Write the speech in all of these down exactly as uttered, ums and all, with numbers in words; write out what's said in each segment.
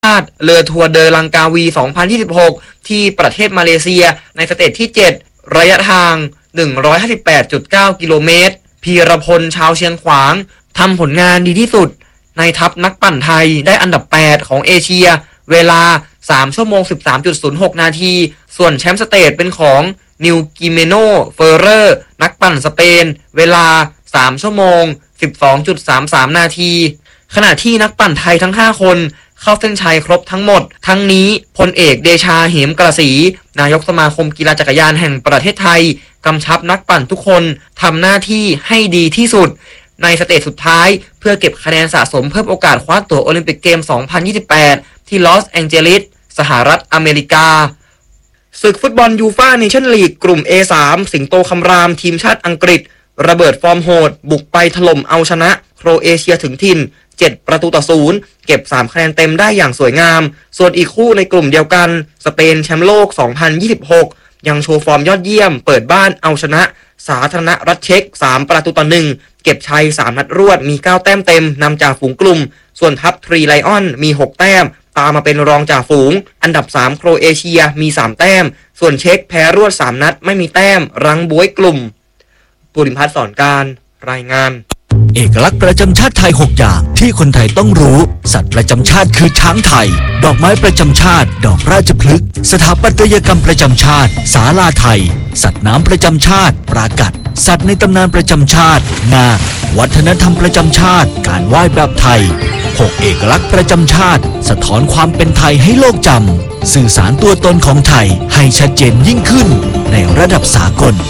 าติเรือทัวร์เดอลังกาวี สองพันยี่สิบหก ที่ประเทศมาเลเซียในสเตจที่ เจ็ด ระยะทาง หนึ่งร้อยห้าสิบแปดจุดเก้า กิโลเมตรพีรพลชาวเชียงขวางทำผลงานดีที่สุดในทัพนักปั่นไทยได้อันดับ แปด ของเอเชียเวลา สามชั่วโมงสิบสามจุดศูนย์หก นาทีส่วนแชมป์สเตจเป็นของนิวกิเมโนเฟอร์เรอร์นักปั่นสเปนเวลา สามชั่วโมงสิบสองจุดสามสาม นาทีขณะที่นักปั่นไทยทั้งห้าคนเข้าเส้นชัยครบทั้งหมดทั้งนี้พลเอกเดชาเหมกระสีนายกสมาคมกีฬาจักรยานแห่งประเทศไทยกำชับนักปั่นทุกคนทำหน้าที่ให้ดีที่สุดในสเตจสุดท้ายเพื่อเก็บคะแนนสะสมเพิ่มโอกาสคว้าตั๋วโอลิมปิกเกม สองพันยี่สิบแปด ที่ลอสแองเจลิสสหรัฐอเมริกาศึกฟุตบอลยูฟ่าเนชั่นลีกกลุ่ม เอ สาม สิงโตคำรามทีมชาติอังกฤษระเบิดฟอร์มโหดบุกไปถล่มเอาชนะโครเอเชียถึงถิ่นเจ็ดประตูต่อศูนย์เก็บสามคะแนนเต็มได้อย่างสวยงามส่วนอีกคู่ในกลุ่มเดียวกันสเปนแชมป์โลก สองพันยี่สิบหก ยังโชว์ฟอร์มยอดเยี่ยมเปิดบ้านเอาชนะสาธารณรัฐเช็กสามประตูต่อหนึ่งเก็บชัยสามนัดรวดมีเก้าแต้มเต็มนำจากฝูงกลุ่มส่วนทัพทรีไลออนมีหกแต้มตามมาเป็นรองจ่าฝูงอันดับสามโครเอเชียมีสามแต้มส่วนเช็กแพ้รวดสามนัดไม่มีแต้มรั้งบ๊วยกลุ่มปุริพัฒน์สอนการรายงานเอกลักษณ์ประจำชาติไทยหกอย่างที่คนไทยต้องรู้สัตว์ประจำชาติคือช้างไทยดอกไม้ประจำชาติดอกราชพฤกษ์สถาปัตยกรรมประจำชาติศาลาไทยสัตว์น้ำประจำชาติปรากัดสัตว์ในตำนานประจำชาตินาควัฒนธรรมประจำชาติการไหว้แบบไทยหกเอกลักษณ์ประจำชาติสะท้อนความเป็นไทยให้โลกจำสื่อสารตัวตนของไทยให้ชัดเจนยิ่งขึ้นในระดับสากล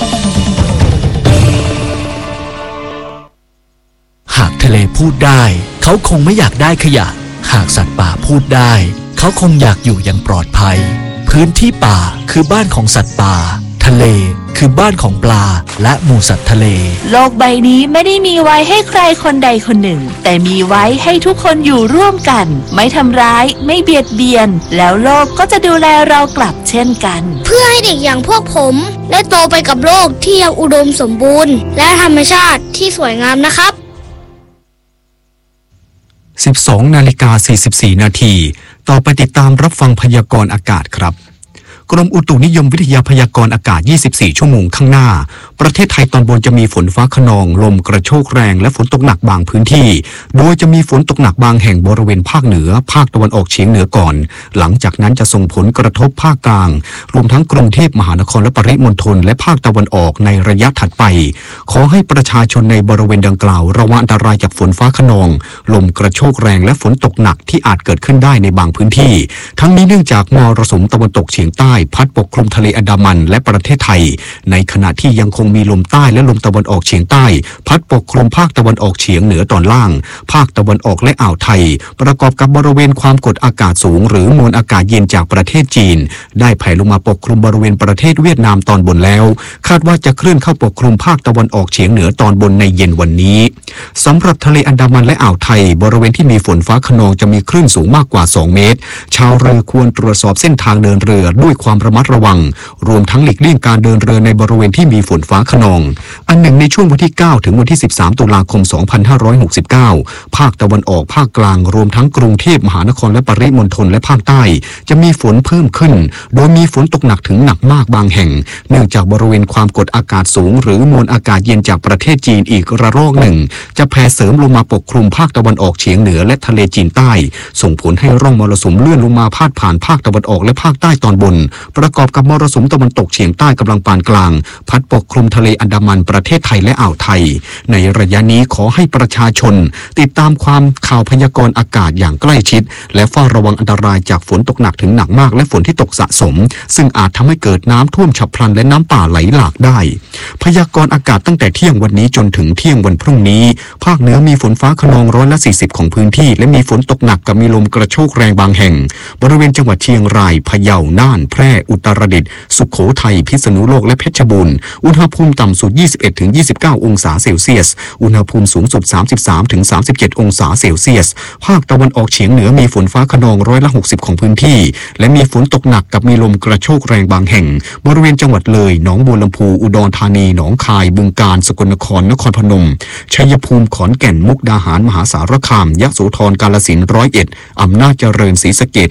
หากทะเลพูดได้เขาคงไม่อยากได้ขยะหากสัตว์ป่าพูดได้เขาคงอยากอยู่อย่างปลอดภัยพื้นที่ป่าคือบ้านของสัตว์ป่าทะเลคือบ้านของปลาและหมูสัตว์ทะเลโลกใบนี้ไม่ได้มีไว้ให้ใครคนใดคนหนึ่งแต่มีไว้ให้ทุกคนอยู่ร่วมกันไม่ทำร้ายไม่เบียดเบียนแล้วโลกก็จะดูแลเรากลับเช่นกันเพื่อให้เด็กอย่างพวกผมได้โตไปกับโลกที่ยังอุดมสมบูรณ์และธรรมชาติที่สวยงามนะครับสิบสองนาฬิกาสี่สิบสี่นาทีต่อไปติดตามรับฟังพยากรณ์อากาศครับกรมอุตุนิยมวิทยาพยากรณ์อากาศยี่สิบสี่ชั่วโมงข้างหน้าประเทศไทยตอนบนจะมีฝนฟ้าคะนองลมกระโชกแรงและฝนตกหนักบางพื้นที่โดยจะมีฝนตกหนักบางแห่งบริเวณภาคเหนือภาคตะวันออกเฉียงเหนือก่อนหลังจากนั้นจะส่งผลกระทบภาคกลางรวมทั้งกรุงเทพมหานครและปริมณฑลและภาคตะวันออกในระยะถัดไปขอให้ประชาชนในบริเวณดังกล่าวระวังอันตรายจากฝนฟ้าคะนองลมกระโชกแรงและฝนตกหนักที่อาจเกิดขึ้นได้ในบางพื้นที่ทั้งนี้เนื่องจากมรสุมตะวันตกเฉียงใต้พัดปกคลุมทะเลอันดามันและประเทศไทยในขณะที่ยังคงมีลมใต้และลมตะวันออกเฉียงใต้พัดปกคลุมภาคตะวันออกเฉียงเหนือตอนล่างภาคตะวันออกและอ่าวไทยประกอบกับบริเวณความกดอากาศสูงหรือมวลอากาศเย็นจากประเทศจีนได้แผ่ลงมาปกคลุมบริเวณประเทศเวียดนามตอนบนแล้วคาดว่าจะเคลื่อนเข้าปกคลุมภาคตะวันออกเฉียงเหนือตอนบนในเย็นวันนี้สำหรับทะเลอันดามันและอ่าวไทยบริเวณที่มีฝนฟ้าคะนองจะมีคลื่นสูงมากกว่าสองเมตรชาวเรือควรตรวจสอบเส้นทางเดินเรือด้วยความระมัดระวังรวมทั้งหลีกเลี่ยงการเดินเรือในบริเวณที่มีฝนฟ้าคะนองอันหนึ่งในช่วงวันที่เก้าถึงวันที่สิบสามตุลาคมสองพันห้าร้อยหกสิบเก้าภาคตะวันออกภาคกลางรวมทั้งกรุงเทพมหานครและปริมณฑลและภาคใต้จะมีฝนเพิ่มขึ้นโดยมีฝนตกหนักถึงหนักมากบางแห่งเนื่องจากบริเวณความกดอากาศสูงหรือมวลอากาศเย็นจากประเทศจีนอีกระลอกหนึ่งจะแผ่เสริมลงมาปกคลุมภาคตะวันออกเฉียงเหนือและทะเลจีนใต้ส่งผลให้ร่องมรสุมเลื่อนลงมาพาดผ่านภาคตะวันออกและภาคใต้ตอนบนประกอบกับมรสุมตะวันตกเฉียงใต้กำลังปานกลางพัดปกคลุมทะเลอันดามันประเทศไทยและอ่าวไทยในระยะนี้ขอให้ประชาชนติดตามความข่าวพยากรณ์อากาศอย่างใกล้ชิดและเฝ้าระวังอันตรายจากฝนตกหนักถึงหนักมากและฝนที่ตกสะสมซึ่งอาจทำให้เกิดน้ำท่วมฉับพลันและน้ำป่าไหลหลากได้พยากรณ์อากาศตั้งแต่เที่ยงวันนี้จนถึงเที่ยงวันพรุ่งนี้ภาคเหนือมีฝนฟ้าคะนองร้อยละสี่สิบของพื้นที่และมีฝนตกหนักกับมีลมกระโชกแรงบางแห่งบริเวณจังหวัดเชียงรายพะเยาน่านแพร่ร่อุตรดิตถ์สุโขทัยพิษณุโลกและเพชรบูรณ์อุณหภูมิต่ำสุด ยี่สิบเอ็ดถึงยี่สิบเก้า องศาเซลเซียสอุณหภูมิสูงสุด สามสิบสามถึงสามสิบเจ็ด องศาเซลเซียสภาคตะวันออกเฉียงเหนือมีฝนฟ้าคะนองร้อยละหกสิบของพื้นที่และมีฝนตกหนักกับมีลมกระโชกแรงบางแห่งบริเวณจังหวัดเลยหนองบัวลำพูอุดรธานีหนองคายบึงกาฬสกลนครนครพนมชัยภูมิขอนแก่นมุกดาหารมหาสารคามยะโสธรกาฬสินธุ์ร้อยเอ็ดอำนาจเจริญศรีสะเกษ